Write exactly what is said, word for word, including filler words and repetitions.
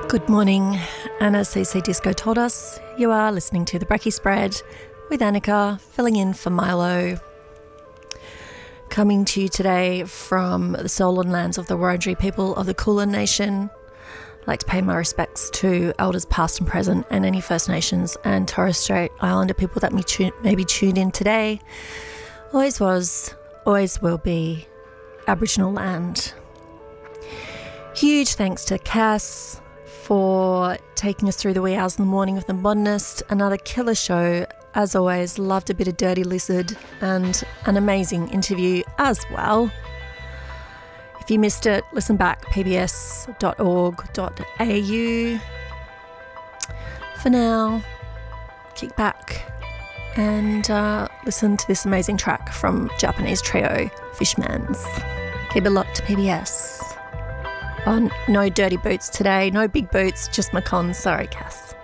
Good morning, and as C C Disco told us, you are listening to The Brekkie Spread with Annika, filling in for Milo. Coming to you today from the soul and lands of the Wurundjeri people of the Kulin Nation. I'd like to pay my respects to elders past and present and any First Nations and Torres Strait Islander people that may, tune, may be tuned in today. Always was, always will be Aboriginal land. Huge thanks to Cass for taking us through the wee hours in the morning of The Modernist. Another killer show. As always, loved a bit of Dirty Lizard and an amazing interview as well. If you missed it, listen back, p b s dot org dot a u. For now, kick back and uh, listen to this amazing track from Japanese trio Fishmans. Keep it locked to P B S. Oh, no dirty boots today, no big boots, just my cons. Sorry, Cass.